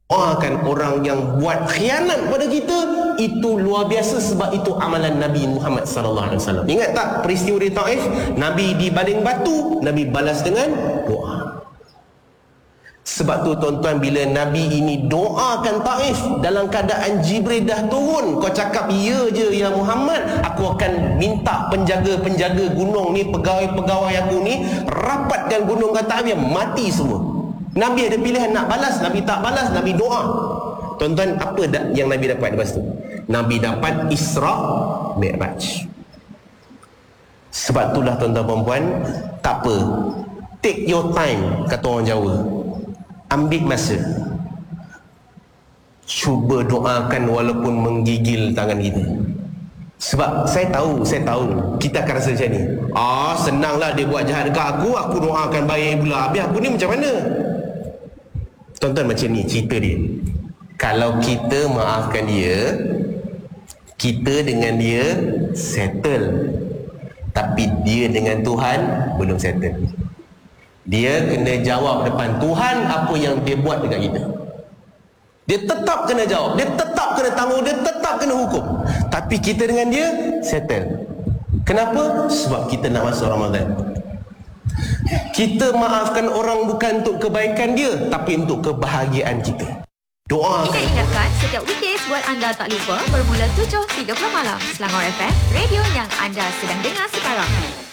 doakan orang yang buat khianat pada kita, itu luar biasa sebab itu amalan Nabi Muhammad sallallahu alaihi wasallam. Ingat tak peristiwa di Taif? Nabi dibaling batu, Nabi balas dengan doa. Sebab tu tuan-tuan, bila Nabi ini doakan Taif dalam keadaan Jibril dah turun, kau cakap ya je ya Muhammad, aku akan minta penjaga-penjaga gunung ni, pegawai-pegawai aku ni rapatkan gunung kata biar mati semua. Nabi ada pilihan nak balas, Nabi tak balas, Nabi doa. Tuan-tuan, apa yang Nabi dapat lepas tu? Nabi dapat Isra Mi'raj. Sebab itulah tuan-tuan perempuan, tak apa, take your time, kata orang Jawa. Ambil masa, cuba doakan walaupun menggigil tangan kita. Sebab saya tahu kita akan rasa macam ni, senanglah dia buat jahat dekat aku doakan baik pula, habis aku ni macam mana? Tuan-tuan, macam ni cerita dia. Kalau kita maafkan dia, kita dengan dia settle. Tapi dia dengan Tuhan belum settle. Dia kena jawab depan Tuhan apa yang dia buat dekat kita. Dia tetap kena jawab, dia tetap kena tanggung, dia tetap kena hukum. Tapi kita dengan dia settle. Kenapa? Sebab kita nak masuk Ramadan. Kita maafkan orang bukan untuk kebaikan dia, tapi untuk kebahagiaan kita. Doakan. Kita ingatkan, setiap weekdays buat anda tak lupa bermula 7.30 malam. Selangor FM, radio yang anda sedang dengar sekarang.